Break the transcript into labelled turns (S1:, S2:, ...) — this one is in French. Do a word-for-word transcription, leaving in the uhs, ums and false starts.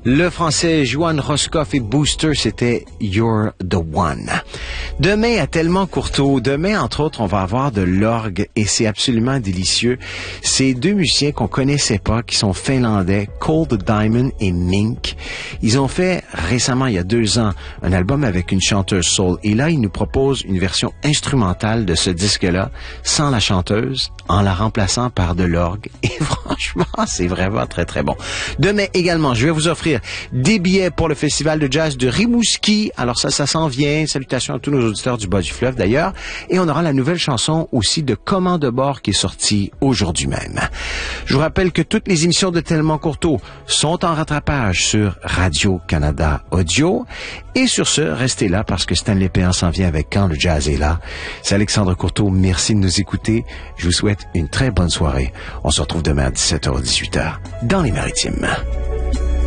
S1: Le français Johan Roscoff et Booster, c'était You're the One. Demain, à Tellement Courteau, demain, entre autres, on va avoir de l'orgue et c'est absolument délicieux. C'est deux musiciens qu'on connaissait pas, qui sont finlandais, Cold Diamond et Mink. Ils ont fait récemment, il y a deux ans, un album avec une chanteuse soul. Et là, ils nous proposent une version instrumentale de ce disque-là, sans la chanteuse, en la remplaçant par de l'orgue. Et franchement, c'est vraiment très, très bon. Demain également, je vais vous offrir des billets pour le Festival de jazz de Rimouski. Alors ça, ça s'en vient. Salutations à tous nos auditeurs du bas du fleuve, d'ailleurs. Et on aura la nouvelle chanson aussi de Comment de bord qui est sortie aujourd'hui même. Je vous rappelle que toutes les émissions de Tellement Courteau sont en rattrapage sur Radio-Canada Audio. Et sur ce, restez là parce que Stanley Péan s'en vient avec Quand le jazz est là. C'est Alexandre Courteau. Merci de nous écouter. Je vous souhaite une très bonne soirée. On se retrouve demain à dix-sept heures dix-huit heures dans les Maritimes.